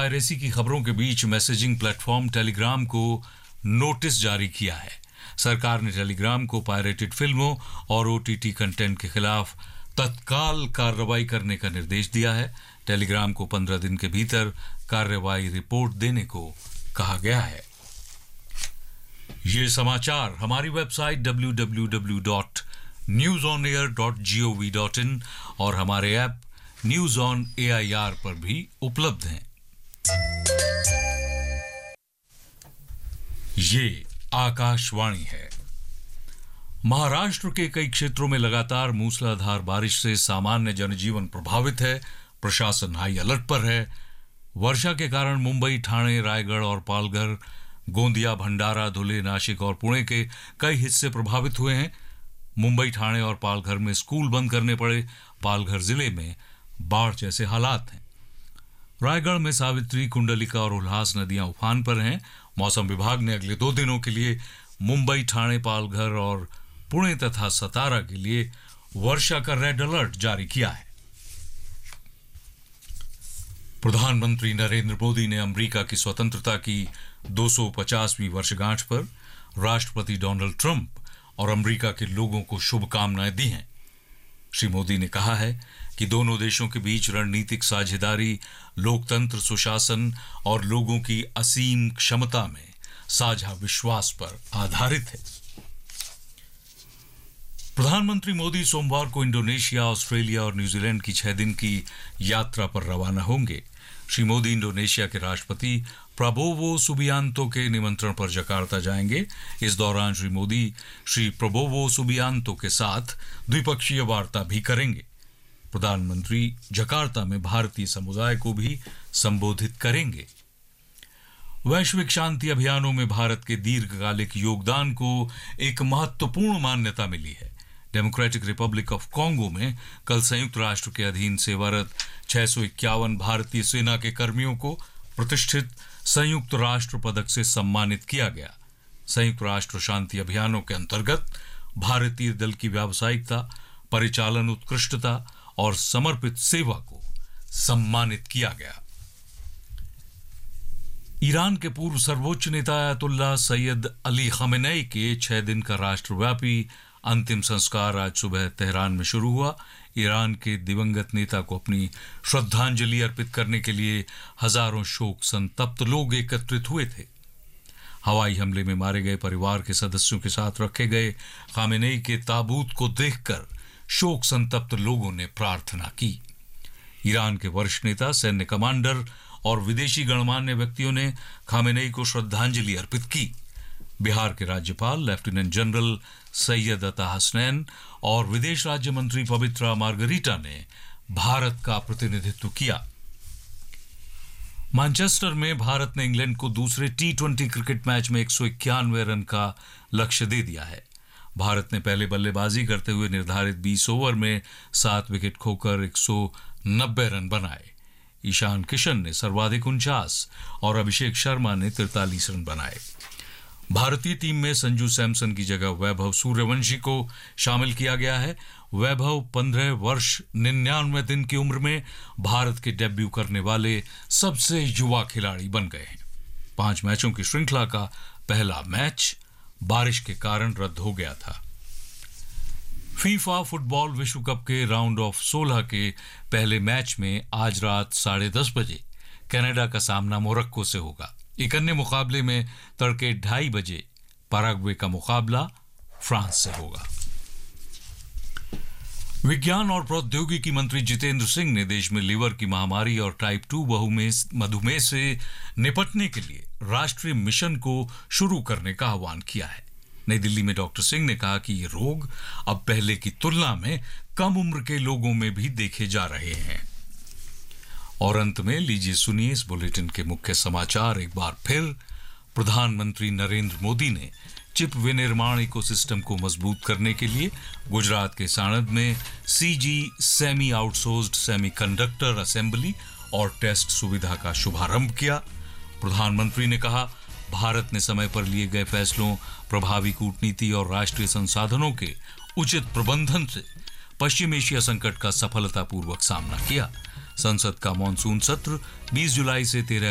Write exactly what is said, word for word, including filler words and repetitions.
Piracy की खबरों के बीच मैसेजिंग प्लेटफॉर्म टेलीग्राम को नोटिस जारी किया है। सरकार ने टेलीग्राम को पायरेटेड फिल्मों और ओटीटी कंटेंट के खिलाफ तत्काल कार्रवाई करने का निर्देश दिया है। टेलीग्राम को पंद्रह दिन के भीतर कार्रवाई रिपोर्ट देने को कहा गया है। ये समाचार हमारी website W W W dot news on air dot G O V dot in और हमारे app news on A I R पर भी उपलब्ध हैं। ये आकाशवाणी है। महाराष्ट्र के कई क्षेत्रों में लगातार मूसलाधार बारिश से सामान्य जनजीवन प्रभावित है। प्रशासन हाई अलर्ट पर है। वर्षा के कारण मुंबई, ठाणे, रायगढ़ और पालघर, गोंदिया, भंडारा, धुले, नासिक और पुणे के कई हिस्से प्रभावित हुए हैं। मुंबई, ठाणे और पालघर में स्कूल बंद करने पड़े। पालघर जिले में बाढ़ जैसे हालात हैं। रायगढ़ में सावित्री, कुंडलिका और उल्हास नदियां उफान पर हैं। मौसम विभाग ने अगले दो दिनों के लिए मुंबई, ठाणे, पालघर और पुणे तथा सतारा के लिए वर्षा का रेड अलर्ट जारी किया है। प्रधानमंत्री नरेंद्र मोदी ने अमेरिका की स्वतंत्रता की दो सौ पचासवीं वर्षगांठ पर राष्ट्रपति डोनाल्ड ट्रंप और अमेरिका के लोगों को शुभकामनाएं दी हैं। श्री मोदी ने कहा है कि दोनों देशों के बीच रणनीतिक साझेदारी लोकतंत्र, सुशासन और लोगों की असीम क्षमता में साझा विश्वास पर आधारित है। प्रधानमंत्री मोदी सोमवार को इंडोनेशिया, ऑस्ट्रेलिया और न्यूजीलैंड की छह दिन की यात्रा पर रवाना होंगे। श्री मोदी इंडोनेशिया के राष्ट्रपति प्रबोवो सुबियांतो के निमंत्रण पर जकार्ता जाएंगे। इस दौरान श्री मोदी श्री प्रबोवो सुबियांतो के साथ द्विपक्षीय वार्ता भी करेंगे। प्रधानमंत्री जकार्ता में भारतीय समुदाय को भी संबोधित करेंगे। वैश्विक शांति अभियानों में भारत के दीर्घकालिक योगदान को एक महत्वपूर्ण मान्यता मिली है। डेमोक्रेटिक रिपब्लिक ऑफ कॉन्गो में कल संयुक्त राष्ट्र के अधीन सेवारत छह सौ इक्यावन भारतीय सेना के कर्मियों को प्रतिष्ठित संयुक्त राष्ट्र पदक से सम्मानित किया गया। संयुक्त राष्ट्र शांति अभियानों के अंतर्गत भारतीय दल की व्यावसायिकता, परिचालन उत्कृष्टता और समर्पित सेवा को सम्मानित किया गया। ईरान के पूर्व सर्वोच्च नेता अयतुल्ला सैयद अली खमेनेई के छह दिन का राष्ट्रव्यापी अंतिम संस्कार आज सुबह तेहरान में शुरू हुआ। ईरान के दिवंगत नेता को अपनी श्रद्धांजलि अर्पित करने के लिए हजारों शोक संतप्त लोग एकत्रित हुए थे। हवाई हमले में मारे गए परिवार के सदस्यों के साथ रखे गए खामेनेई के ताबूत को देखकर शोक संतप्त लोगों ने प्रार्थना की। ईरान के वरिष्ठ नेता, सैन्य कमांडर और विदेशी गणमान्य व्यक्तियों ने खामेनेई को श्रद्धांजलि अर्पित की। बिहार के राज्यपाल लेफ्टिनेंट जनरल सैयद अता हसनैन और विदेश राज्य मंत्री पवित्रा मार्गरीटा ने भारत का प्रतिनिधित्व किया। मैनचेस्टर में भारत ने इंग्लैंड को दूसरे टी ट्वेंटी क्रिकेट मैच में एक सौ इक्यानवे रन का लक्ष्य दे दिया है। भारत ने पहले बल्लेबाजी करते हुए निर्धारित बीस ओवर में सात विकेट खोकर एक सौ नब्बे रन बनाए। ईशान किशन ने सर्वाधिक उनचास और अभिषेक शर्मा ने तिरतालीस रन बनाए। भारतीय टीम में संजू सैमसन की जगह वैभव सूर्यवंशी को शामिल किया गया है। वैभव पंद्रह वर्ष निन्यानवे दिन की उम्र में भारत के डेब्यू करने वाले सबसे युवा खिलाड़ी बन गए हैं। पांच मैचों की श्रृंखला का पहला मैच बारिश के कारण रद्द हो गया था। फीफा फुटबॉल विश्व कप के राउंड ऑफ सोलह के पहले मैच में आज रात साढ़े दस बजे कनाडा का सामना मोरक्को से होगा। एक अन्य मुकाबले में तड़के ढाई बजे पैराग्वे का मुकाबला फ्रांस से होगा। विज्ञान और प्रौद्योगिकी मंत्री जितेंद्र सिंह ने देश में लीवर की महामारी और टाइप टू मधुमेह से निपटने के लिए राष्ट्रीय मिशन को शुरू करने का आह्वान किया है। नई दिल्ली में डॉक्टर सिंह ने कहा कि ये रोग अब पहले की तुलना में कम उम्र के लोगों में भी देखे जा रहे हैं। और अंत में लीजिए सुनिए इस बुलेटिन के मुख्य समाचार एक बार फिर। प्रधानमंत्री नरेंद्र मोदी ने चिप विनिर्माण इकोसिस्टम को मजबूत करने के लिए गुजरात के साणंद में CG semi outsourced semiconductor assembly और टेस्ट सुविधा का शुभारंभ किया। प्रधानमंत्री ने कहा, भारत ने समय पर लिए गए फैसलों, प्रभावी कूटनीति और राष्ट्रीय संसाधनों के उचित प्रबंधन से पश्चिम एशिया संकट का सफलतापूर्वक सामना किया। संसद का मॉनसून सत्र बीस जुलाई से तेरह